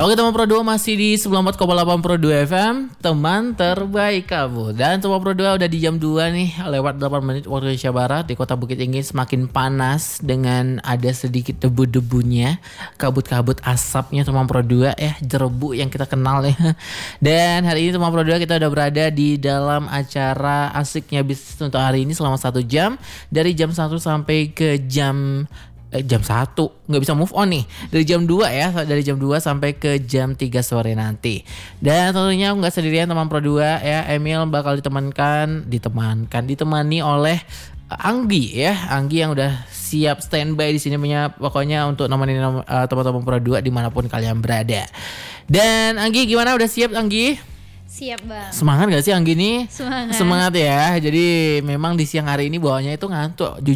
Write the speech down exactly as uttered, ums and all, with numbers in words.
Oke teman Pro dua masih di sembilan puluh empat koma delapan Pro dua F M, teman terbaik kamu. Dan teman Pro dua udah di jam dua nih, lewat delapan menit waktu Indonesia Barat. Di kota Bukit Tinggi semakin panas dengan ada sedikit debu-debunya, kabut-kabut asapnya teman Pro dua ya, jerebu yang kita kenal ya. Dan hari ini teman Pro dua kita udah berada di dalam acara asiknya bisnis untuk hari ini selama satu jam. Dari jam satu sampai ke jam Eh, jam satu nggak bisa move on nih dari jam dua ya, dari jam dua sampai ke jam tiga sore nanti. Dan tentunya aku nggak sendirian teman Pro dua ya, Emil bakal ditemankan ditemankan ditemani oleh Anggi ya, Anggi yang udah siap standby di sini punya pokoknya untuk nemenin uh, teman-teman Pro dua dimanapun kalian berada. Dan Anggi gimana, udah siap Anggi? Siap bang. Semangat gak sih Anggi nih? Semangat. Semangat ya. Jadi memang di siang hari ini bawahnya itu ngantuk.